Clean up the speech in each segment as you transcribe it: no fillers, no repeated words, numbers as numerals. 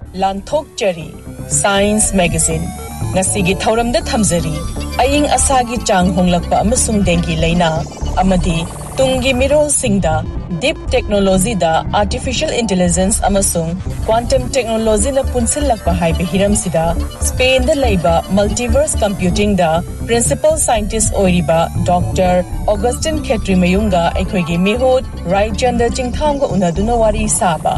Lanthokchari Science Magazine Ngasigi Thauramda Thamjari Aying Asagi Chang Honglakpa amasung dengue laina amadi tungi mirol singda deep technology da artificial intelligence amasung quantum technology na punsilakpa haibe hiram sida Spain da laiba multiverse computing da principal scientist oiriba Dr. Augustine Khetri Mayunga aikhoigi mihod Raichanda Chingtham ga unaduna wari saba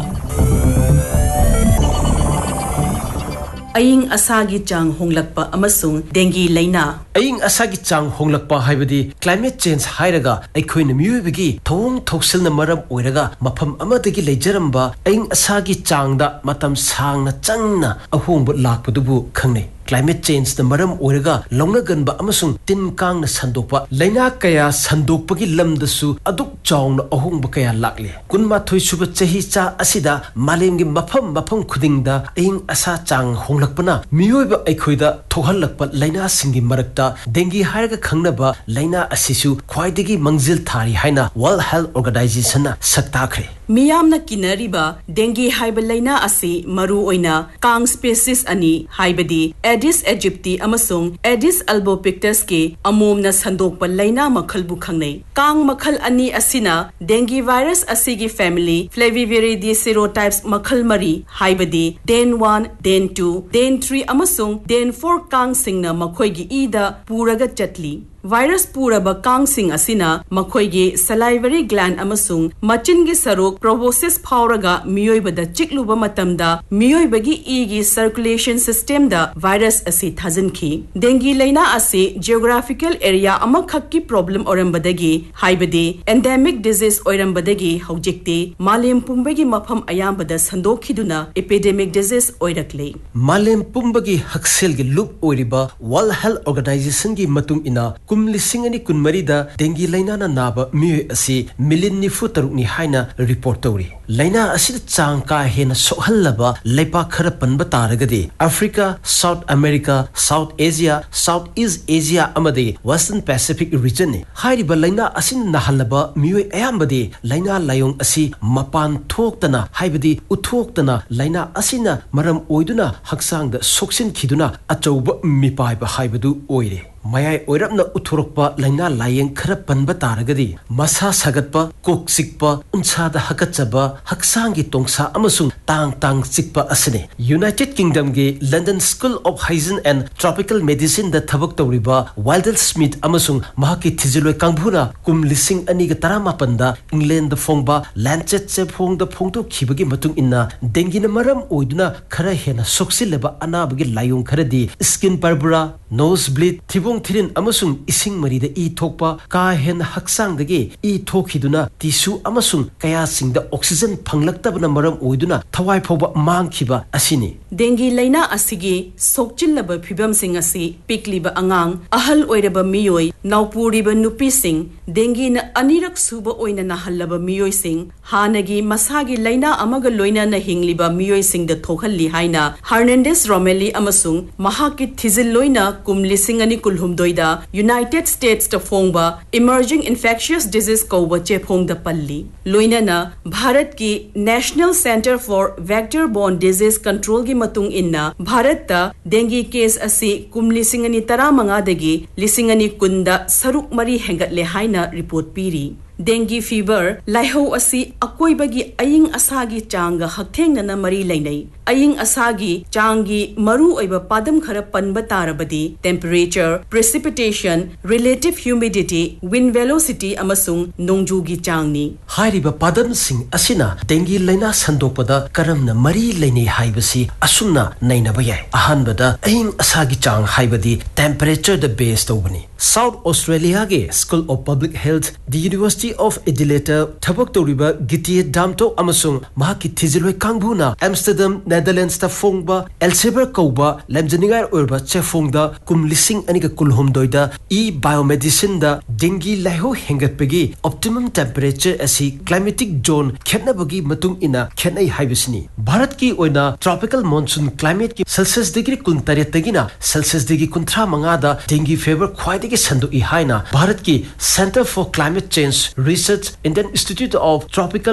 Aying asagi chang honglakpa amasung dengue laina Aying asagi chang honglakpa haibadi climate change hairaga aikhoina miyuibagi thong thoksilna maram oiraga mafam amadagi leijaramba aying asagi changda matam sangna changna ahongbu lakpadubu khangnei Climate change the maram oiraga longnaganba amasung tin kangna sandokpa laina kaya sandokpagi lamdasu aduk chawna ahongba kaya lakle kunmathoi suba chahi cha asida malemgi mafam khudingda aying asa chang honglakpana miyoiba aikhoida thohalakpa laina singi marakta dengue hairaga khangnaba laina asisu khwaidagi mangjil thari haina World Health Organization na saktakhre Miyamna kinariba dengue haiba laina asi maru oina kang species ani haibadi Aedes aegypti amasung Aedes albopictus ke amomna sandokpa laina makhalbu khangnei kang makhal ani asina dengue virus asigi family Flaviviridae serotypes makhal mari haibadi den 1 den 2 den 3 amasung den 4 kang singna makhoigi ida puraga chatli Virus puraba kang sing asina makhoigi salivary gland amasung machingi sarok proboscis phauraga miyoibada chikluba matamda miyoibagi igi circulation system da virus asi thajanki dengue laina asi geographical area amakhakki problem orambadagi haibadi endemic disease oirambadagi haujikte malem pumbagi mafam ayambada sandokhiduna epidemic disease oirakle malem pumbagi hakselgi loop oiriba World Health Organization gi matung ina kumlisingani kunmarida dengue laina na naba miyo asi million nifu tarukni haina report tawri laina asi chang ka hena sohallaba leipa khara panba taragadi Africa South America South Asia South East Asia amadi Western Pacific region ni hairiba laina asin nahalaba miyo ayambadi laina layong asi mapan thoktana haibadi uthoktana laina asina maram oiduna haksangda soksin khiduna achauba mipaiba haibadu oire Mayai oirapna uthurokpa laina layeng khara panba taragadi masa sagatpa kok sikpa unsada hakachaba haksangi tongsa amasung tang sikpa asine United Kingdom ge London School of Hygiene and Tropical Medicine da thabak tawriba Wildell Smith amasung mahaki thijiloi kangbhuna kum lising ani ga tarama panda England da fongba Lancet che phongda phongto khibagi matung inna dengue na maram oiduna khara hena soksileba anabagi layong kharadi skin purpura nosebleed thirin amasung ising marida I thokpa ka hen haksang dagi I thokhiduna tissue amasung kaya singda oxygen phanglaktabna maram oiduna thawai phoba mangkhiba asini dengue laina asigi sokchillaba phibam sing asi pikliba angang ahal oiraba miyoi naupuriba nupi sing dengue na anirak suba oina na hallaba miyoi sing hanagi masagi laina amaga loina na hingliba miyoi sing da thokhalli haina Hernandez Romelli amasung mahaki thizil loina kumlising ani kulhumdoida United States ta phongba emerging infectious disease ko wache phongda palli loina na Bharat ki National Center for Vector Borne Disease Control gi matung inna Bharat ta dengue case asi kumlisingani taramanga dagi lisingani kunda saruk mari hengatle haina report piri dengue fever laiho asi akoibagi aying asagi changa hakthengna na mari lainai aying asagi changi maru oiba padam khara panba tarabadi temperature precipitation relative humidity wind velocity amasung nongju gi changni hairiba padam sing asina dengue laina sandokpada karamna mari lainai haibasi asumna nainaba yai ahanbada aying asagi chang haibadi temperature the base tobani South Australia ge School of Public Health the University of Adelaide thabak toriba Gitiye Damto amasung mahaki thiziloi kangbuna Amsterdam Netherlands ta fongba Elsevier kauba lamjaningai orba chefongda kumlising aniga kulhomdoida biomedicine da dengue laiho hengatpegi optimum temperature asi climatic zone khetnabagi matung ina khetnai haibisni Bharat ki oina tropical monsoon climate ki Celsius degree 39 tagina Celsius degree 39 da dengue fever khwaidagi sandu I haina Bharat ki Center for Climate Change Research Indian Institute of Tropical